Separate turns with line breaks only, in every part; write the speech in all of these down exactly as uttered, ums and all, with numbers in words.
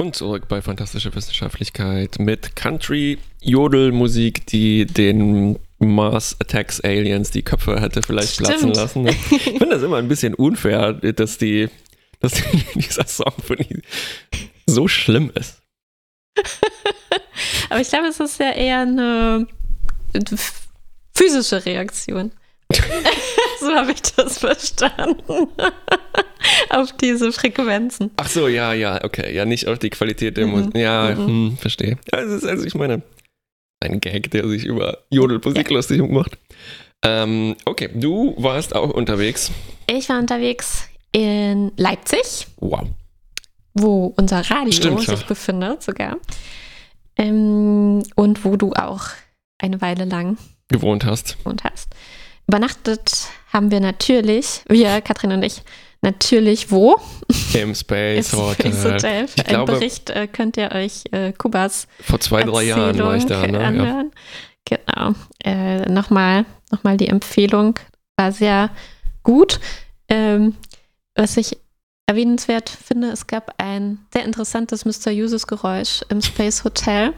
Willkommen zurück bei Fantastische Wissenschaftlichkeit mit Country-Jodelmusik, die den Mars Attacks Aliens die Köpfe hätte vielleicht
Stimmt.
platzen lassen. Ich finde das immer ein bisschen unfair, dass, die, dass die, dieser Song von ihnen so schlimm ist.
Aber ich glaube, es ist ja eher eine physische Reaktion. So habe ich das verstanden. Auf diese Frequenzen.
Ach so, ja, ja, okay. Ja, nicht auf die Qualität der
Mhm.
Musik. Ja,
Mhm.
hm, verstehe. Also, es ist, also ich meine, ein Gag, der sich über Jodelmusik
Ja.
lustig macht. Ähm, okay, du warst auch unterwegs.
Ich war unterwegs in Leipzig,
Wow.
wo unser Radio
Stimmt,
sich
ja.
befindet sogar. Ähm, und wo du auch eine Weile lang
Gewohnt hast.
gewohnt hast. Übernachtet haben wir natürlich, wir, Katrin und ich, natürlich wo?
Im Space
Im
Hotel.
Space Hotel. Für
Ich glaube,
einen Bericht äh, könnt ihr euch äh, Kubas
vor zwei, drei Jahren war ich da.
Erzählung
Ne? Ja.
anhören. Genau. Äh, nochmal, nochmal die Empfehlung. War sehr gut. Ähm, was ich erwähnenswert finde, es gab ein sehr interessantes mysteriöses Geräusch im Space Hotel.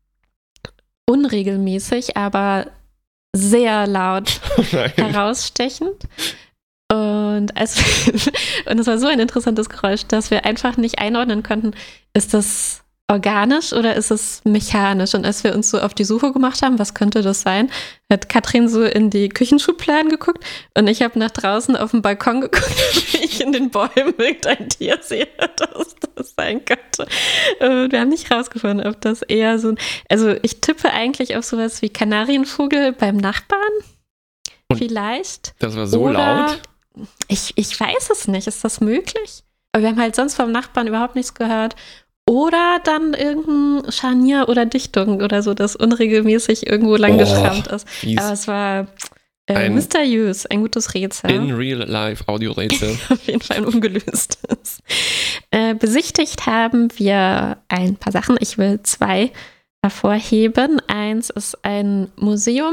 Unregelmäßig, aber sehr laut
Nein.
herausstechend. Und, als, und es war so ein interessantes Geräusch, dass wir einfach nicht einordnen konnten, ist das organisch oder ist es mechanisch? Und als wir uns so auf die Suche gemacht haben, was könnte das sein, hat Katrin so in die Küchenschubladen geguckt und ich habe nach draußen auf den Balkon geguckt, wie ich in den Bäumen irgendein Tier sehe, das das sein könnte. Und wir haben nicht rausgefunden, ob das eher so ein, also ich tippe eigentlich auf sowas wie Kanarienvogel beim Nachbarn.
Und
Vielleicht.
Das war so
Oder,
laut.
Ich, ich weiß es nicht. Ist das möglich? Aber wir haben halt sonst vom Nachbarn überhaupt nichts gehört. Oder dann irgendein Scharnier oder Dichtung oder so, das unregelmäßig irgendwo lang
Oh,
geschrammt ist.
fies.
Aber es war äh,
Ein-
mysteriös, ein gutes Rätsel.
In real life Audiorätsel.
Auf jeden Fall ein ungelöstes. Äh, besichtigt haben wir ein paar Sachen. Ich will zwei hervorheben. Eins ist ein Museum.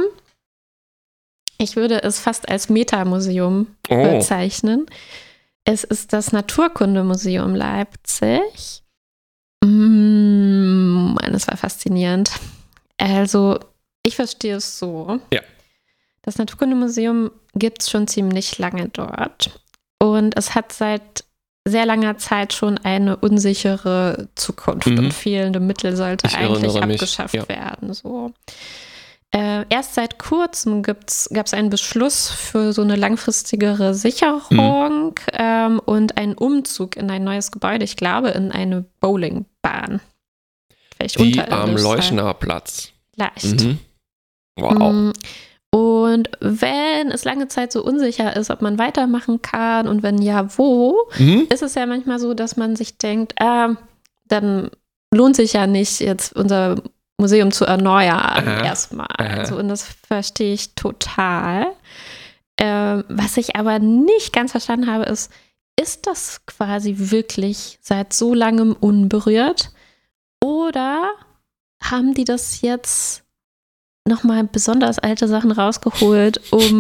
Ich würde es fast als Metamuseum
Oh.
bezeichnen. Es ist das Naturkundemuseum Leipzig. Mm, das war faszinierend. Also, ich verstehe es so.
Ja.
Das Naturkundemuseum gibt es schon ziemlich lange dort. Und es hat seit sehr langer Zeit schon eine unsichere Zukunft
Mhm.
und fehlende Mittel sollte
Ich
eigentlich
erinnere mich,
abgeschafft
ja.
werden. So. Äh, erst seit kurzem gab es einen Beschluss für so eine langfristigere Sicherung ähm, und einen Umzug in ein neues Gebäude, ich glaube in eine Bowlingbahn. Vielleicht
Die
unterirdisch
am
sein.
Leuschner Platz.
Leicht.
Mhm. Wow.
Mm, Und wenn es lange Zeit so unsicher ist, ob man weitermachen kann und wenn ja, wo,
Mhm.
ist es ja manchmal so, dass man sich denkt, ah, dann lohnt sich ja nicht, jetzt unser Museum zu erneuern
Aha.
erstmal.
Aha.
Also, und das verstehe ich total. Ähm, was ich aber nicht ganz verstanden habe, ist, ist das quasi wirklich seit so langem unberührt? Oder haben die das jetzt nochmal besonders alte Sachen rausgeholt,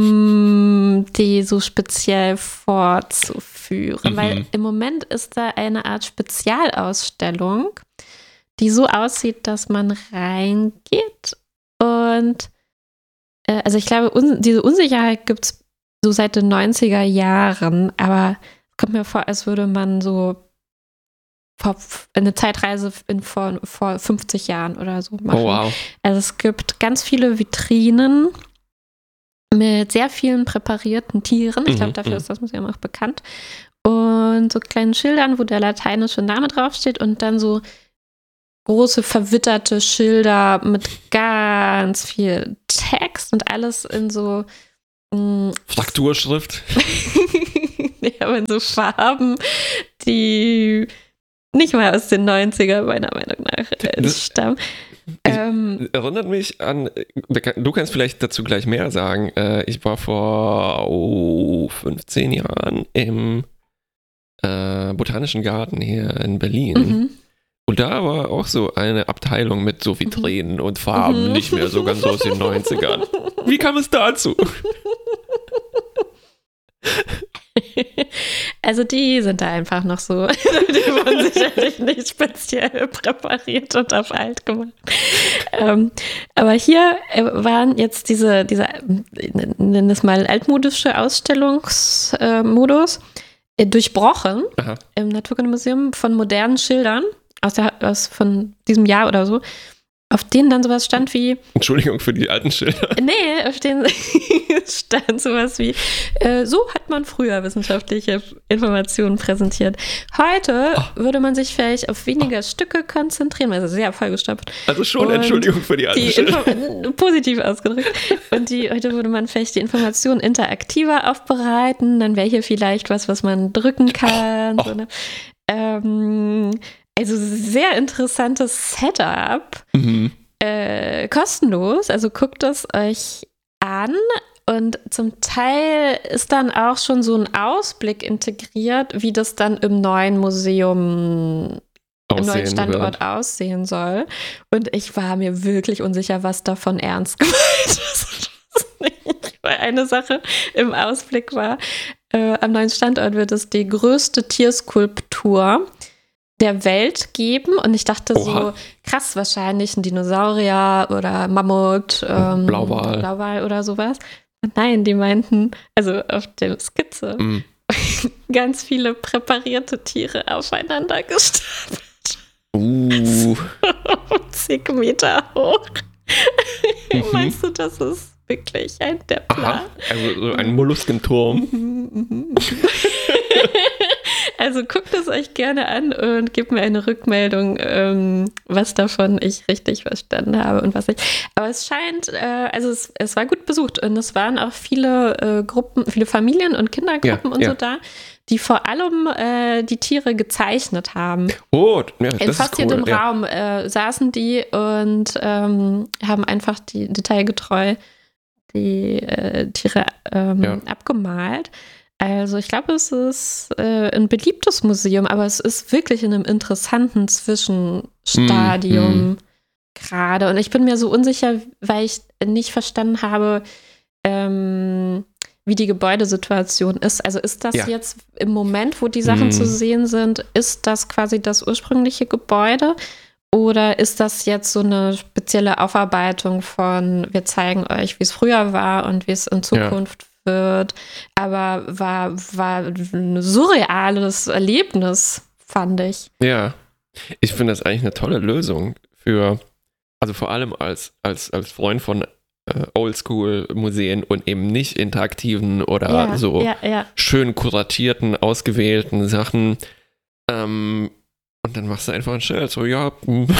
um die so speziell fortzuführen?
Mhm.
Weil im Moment ist da eine Art Spezialausstellung, die so aussieht, dass man reingeht und äh, also ich glaube, un- diese Unsicherheit gibt es so seit den neunziger Jahren, aber es kommt mir vor, als würde man so vor, eine Zeitreise in, vor, vor fünfzig Jahren oder so machen.
Oh, wow.
Also es gibt ganz viele Vitrinen mit sehr vielen präparierten Tieren. Ich glaube,
Mhm,
dafür
mhm.
ist das Museum auch bekannt. Und so kleinen Schildern, wo der lateinische Name draufsteht und dann so große verwitterte Schilder mit ganz viel Text und alles in so mh,
Frakturschrift.
ja, aber in so Farben, die nicht mal aus den neunziger meiner Meinung nach äh,
Das-
stammen.
Ich-
Ähm,
Erinnert mich an, du kannst vielleicht dazu gleich mehr sagen. Äh, Ich war vor oh, fünfzehn Jahren im äh, Botanischen Garten hier in Berlin.
mhm.
Und da war auch so eine Abteilung mit so Vitrinen und Farben,
Mhm.
nicht mehr so ganz aus den neunzigern. Wie kam es dazu?
Also die sind da einfach noch so, die wurden sicherlich nicht speziell präpariert und auf alt gemacht. Ähm, aber hier waren jetzt diese, diese nennen es mal altmodische Ausstellungsmodus äh, durchbrochen. Aha. Im Naturkundemuseum von modernen Schildern aus, der, aus von diesem Jahr oder so, auf denen dann sowas stand wie...
Entschuldigung für die alten Schilder.
Nee, auf denen stand sowas wie, äh, so hat man früher wissenschaftliche Informationen präsentiert. Heute oh. würde man sich vielleicht auf weniger oh. Stücke konzentrieren, also sehr vollgestopft.
Also schon Und Entschuldigung für die alten die Schilder.
Info- positiv ausgedrückt. Und die, heute würde man vielleicht die Informationen interaktiver aufbereiten, dann wäre hier vielleicht was, was man drücken kann. Oh. So, ne? ähm... Also sehr interessantes Setup, mhm. äh, kostenlos, also guckt es euch an und zum Teil ist dann auch schon so ein Ausblick integriert, wie das dann im neuen Museum, aussehen im neuen Standort wird. aussehen soll. Und ich war mir wirklich unsicher, was davon ernst gemeint ist. Weil eine Sache im Ausblick war, äh, am neuen Standort wird es die größte Tierskulptur der Welt geben und ich dachte Oha. so, krass, wahrscheinlich ein Dinosaurier oder Mammut, ähm,
Blauwal.
Blauwal oder sowas. Und nein, die meinten, also auf der Skizze, mm. ganz viele präparierte Tiere aufeinander gestapelt.
Uh.
zig Meter hoch. Mhm. Meinst du, das ist wirklich ein der Plan?
Aha, also so ein Molluskenturm.
Also guckt es euch gerne an und gebt mir eine Rückmeldung, ähm, was davon ich richtig verstanden habe und was ich. Aber es scheint, äh, also es, es war gut besucht und es waren auch viele äh, Gruppen, viele Familien und Kindergruppen ja, und ja. so da, die vor allem äh, die Tiere gezeichnet haben.
Oh, ja, das
In fast
ist cool.
jedem
ja.
Raum äh, saßen die und ähm, haben einfach die detailgetreu die äh, Tiere ähm, ja. abgemalt. Also ich glaube, es ist äh, ein beliebtes Museum, aber es ist wirklich in einem interessanten Zwischenstadium mm, mm. gerade. Und ich bin mir so unsicher, weil ich nicht verstanden habe, ähm, wie die Gebäudesituation ist. Also ist das ja. jetzt im Moment, wo die Sachen mm. zu sehen sind, ist das quasi das ursprüngliche Gebäude? Oder ist das jetzt so eine spezielle Aufarbeitung von, wir zeigen euch, wie es früher war und wie es in Zukunft ja. wird, aber war, war ein surreales Erlebnis, fand ich.
Ja, ich finde das eigentlich eine tolle Lösung für, also vor allem als, als, als Freund von äh, Oldschool-Museen und eben nicht interaktiven oder ja, so
ja, ja.
schön kuratierten, ausgewählten Sachen. Ähm, und dann machst du einfach ein Schild, so ja,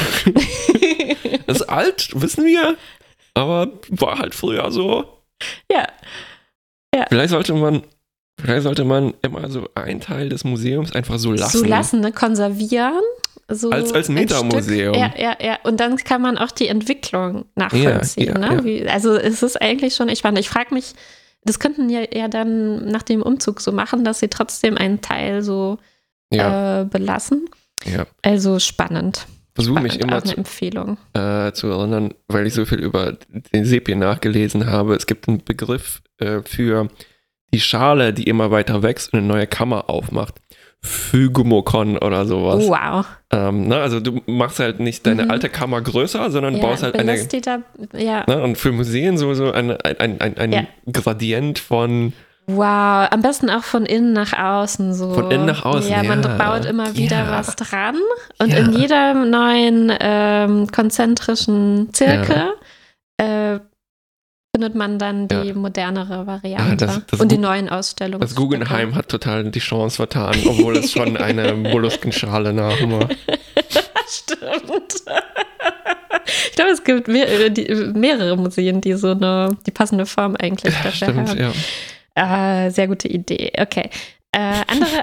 das ist alt, wissen wir, aber war halt früher so.
Ja. Ja.
Vielleicht sollte man, vielleicht sollte man immer so einen Teil des Museums einfach so lassen.
So lassen, ne? Konservieren. So
als als Metamuseum.
Ja, ja, ja. Und dann kann man auch die Entwicklung nachvollziehen. Ja, ja, ne?
ja.
Wie, also es ist eigentlich schon, ich fand, ich frage mich, das könnten ja, ja dann nach dem Umzug so machen, dass sie trotzdem einen Teil so ja. äh, belassen.
Ja.
Also spannend.
Versuche mich immer
auch eine Empfehlung.
Zu, äh, zu erinnern, weil ich so viel über den Sepien nachgelesen habe. Es gibt einen Begriff äh, für die Schale, die immer weiter wächst und eine neue Kammer aufmacht. Phygmokon oder sowas.
Oh, wow.
Ähm, ne, also du machst halt nicht deine mhm. alte Kammer größer, sondern
ja,
baust halt eine.
Die da, ja.
ne, und für Museen so, so ein, ein, ein, ein
ja.
Gradient von.
Wow, am besten auch von innen nach außen so.
Von innen nach außen,
ja. Man
ja.
baut immer wieder
ja.
was dran und
ja.
in jedem neuen ähm, konzentrischen Zirkel ja. äh, findet man dann die ja. modernere Variante ja, das, das und die neuen Ausstellungen.
Das Guggenheim hat total die Chance vertan, obwohl es schon eine Molluskenschale nach war.
Stimmt. Ich glaube, es gibt mehr, die, mehrere Museen, die so eine, die passende Form eigentlich dafür
Stimmt,
haben.
ja.
Äh, sehr gute Idee. Okay. Äh, andere